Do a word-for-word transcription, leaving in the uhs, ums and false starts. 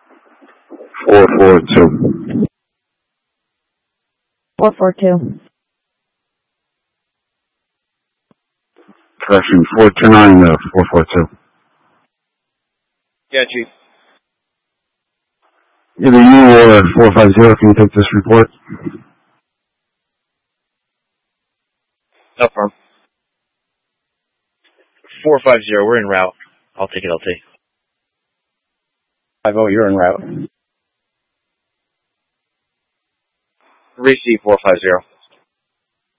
four four two. four four two. Correction, four two nine, uh, four four two. Yeah, Chief. Either you or four five zero can take this report. No problem. four five zero, we're en route. I'll take it, I'll take. five oh, you're en route. Receive four five zero.